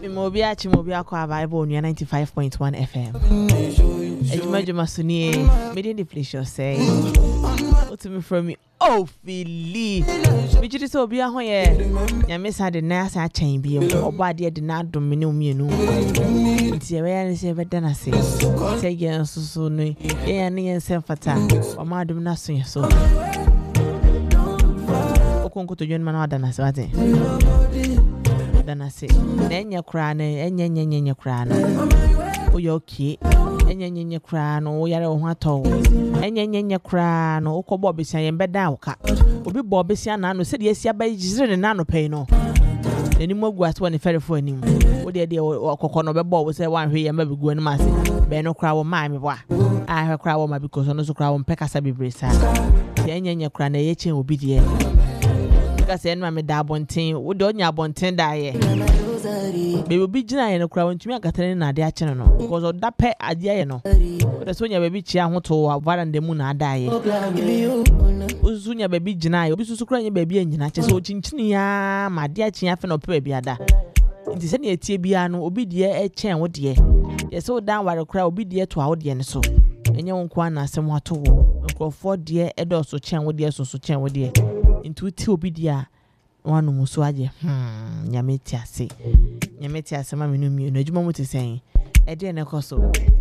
Mimobia Chimobia kwa Bible 95.1 FM. Ejuma Suni, made the pleasure say. What to me from me? Oh, Philly. Me just so be a hoye. Ya miss had the nurse at chain be or body did not domino me. No, it's a very seven than I say. Say again, so soon. Yeah, and self attack. Or madam nothing so. Okonko to join man than I say. Than I say. Then your crown and yen crown. Oh, you're okay. Enye kra no yare ho ato enye kra no ukobo besia ye beda uka obi bo besia na no se de asia ba jire na no pay no eni mogu aso ne ferefo anim wo de okoko no be bo wo se wan hwe ye ma be gu anim ase be no kra wo ma me bo a hwe kra wo ma because no so kra wo mpeka sa bebresa enye kra na ye chen obi de because en ma me da bonten wo de onya bonten da ye baby bi gina ye no kra wontumi akatane na ade a chene no because o da pe ade ye no o so nya baby chia ho to varanda mu na ada ye uzu nya baby gina ye obi susu kra nya baby anyina che so chinchini ya ma ade a chia fe no pe baby ada nti se na etie bia no obi de e chen wo de ye so dan ware kra obi de to a wo de ne so enye won kwa na asem wato wo nkrofo de e do so chen wo de so chen wo de nti uti obi de a wanu muso aje nyameti ase ma menu mi no adwuma muti sen e de ne koso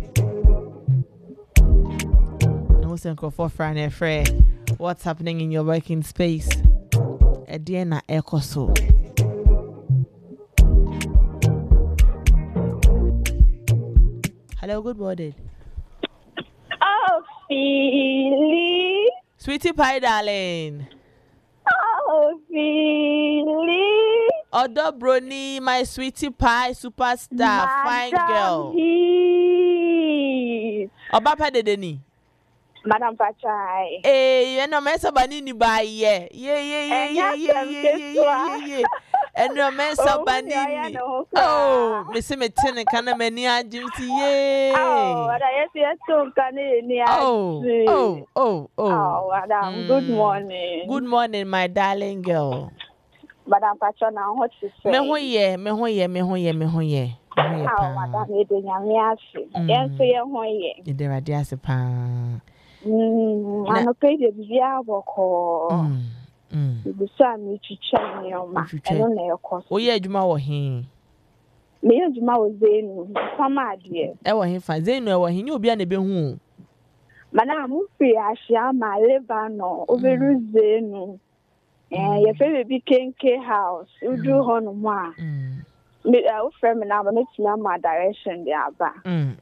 no sen ko for friend and friend what's happening in your working space e de na e koso hello good morning oh Philly sweetie pie darling oh Philly Odo Brony, my sweetie pie superstar, fine girl. Oba pa de deni. Madam Pachai. Eh, you know me so bani ni ba ye. Yeah. And no me so bani. Oh, me se me tene kana me ni ajim si ye. Oh, what I say to kana ni ajim. Oh, madam, good morning. Good morning, my darling girl. Madam Pachona, what you say? Me ho ye. Oh, madam, e de nyame ase. Enso ye ho ye. E de rade ase pa. Ano pe de bia boko. Bisa mi chicha ni o ma. Eno na ekoso. O ye adwuma wo he? Me ye adwuma wo Zenu. Fama ade. E wo he fa Zenu e wo he ni obi a na be hu. Mana mu fi ahia ma Lebanon, oberu Zenu. Your favorite big Kenke house, you do honor. Me, I will frame now, but it's not my direction. The Abba.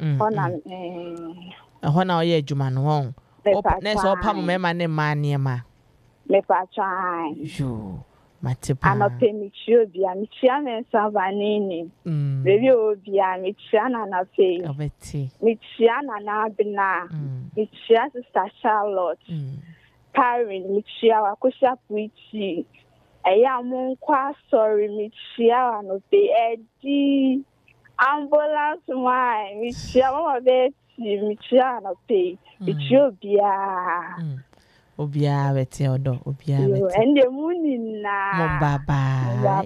Honor, ye, Juman wrong. Next, all Pam, my name, my near ma. Me, Patchine. You, my tip. I'm a penny, you be a Michian and Savanini. Maybe you will be a Michian and a pay of it. Michian and Abina. Michian Sister Charlotte. Karen Michia wakusha puichi eya mu kwa sorry Michia no be edi ambulance my Michia mama be Michia no be Michia obia beti odo obia beti ende munina mo bye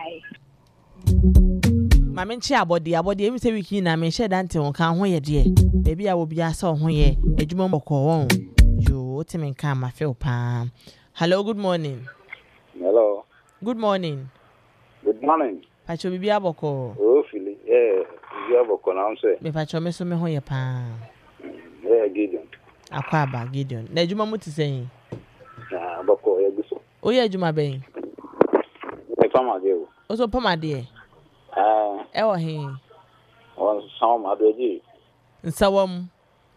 mama nchi abodi emi se wiki na me share dante won kan ho ye de baby a obia sa ho ye adwuma mboko won What I mean, come, I feel palm. Hello, good morning. Hello. Good morning. Good morning. Pacho bibi aboko. Oh, Philly. Yeah, bibi aboko na unse. Me pacho me so me ho ye palm. Yeah, Gideon. Akwaba Gideon. Na adwuma muti sen. Na aboko ye guso. O ye adwuma ben. E pama de o. O so pama de. E wo he. O so ma do ji. Nsawam.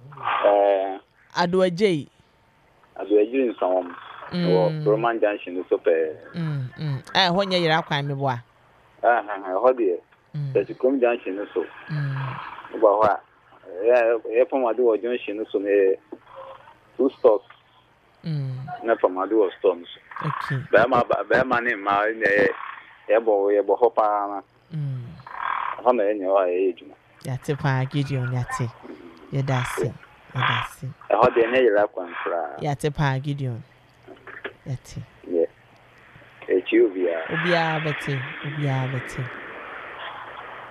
Adoajei. Adoajei nsawam. Roman Junction so pe. Ho nya yira kwan me bo a. Ho de. The Chrome Junction so. Ba ho a. E pama do junction so me 2 stores. Na pama do stores. Okay. Ba ma ne ma e bo ho pa na. Ho na enye wa e ejuma. Ya te pa Gideon ya te. Ya dasi. How the near Quantra? Yatepa Gideon. Yati. Yeah. Ethiopia. Ubia Betty.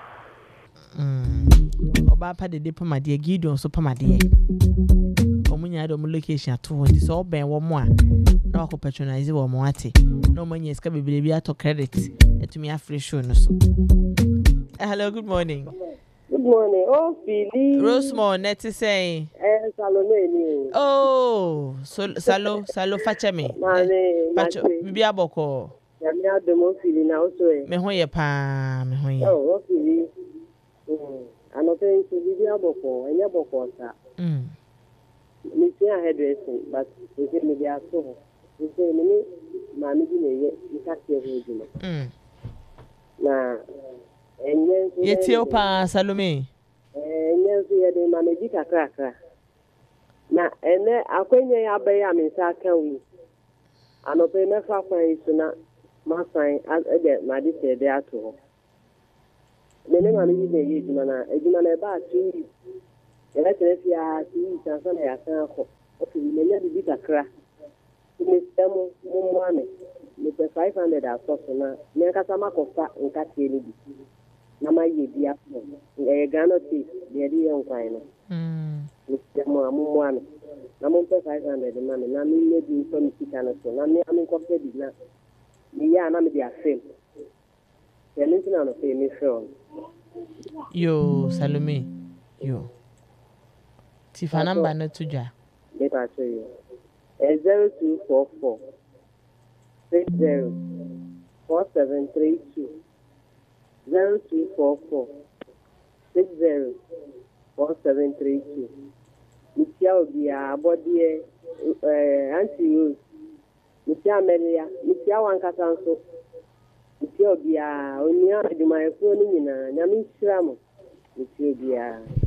oba pa de pamade Gideon so pamade omunya do mu location ato ndi so oben wo mo a na wako patronize wo mo ate no manya ska bebere bi ato credit etumi afre show no so. Hello, good morning. Good morning. Oh, Philly. Rosemont, net say. Salome. Oh, salo facha me. Facha bibi aboko. Ya mi adomo Philly na oso e. Me ho ye pa, me ho ye. Oh, Philly. Anope nso bibi aboko, enye aboko sa. Me see hairdressing, but we say me dia so. We say me ma mi bi na ye, mi ka tie ho djuma. Na Yeti opa Salome. Nyenso ye de ma meji kakra. Na ene akwenye ya be ya me sa kan wi. Anope me fa kwan isu na ma san ade ma di se de ato. Ne ma meji de yi juma na ba atu. Ele trefi ya ti sansa na ya kan ko. O fi me nya di kakra. Me temo mo ame. Me pe 500 aso na. Me ka sama ko fa nka tie ni bi. Na ma ye bia po Ghana tea de di yon kwai no mo amu ame na mo pe 500 man na mi ne di so mi sika na so na mi am ko pe di na mi ya na mi dia fem ya ni tina no pe mi fem yo Salome yo tifa number na tuja me ta so yo 0244 60 4732 0244 60 4732. Mitia obia abodie anti mitia Amelia mitia wankasa nso mitia obia onia adwumayefo ni nyina nyame hira mo mitia obia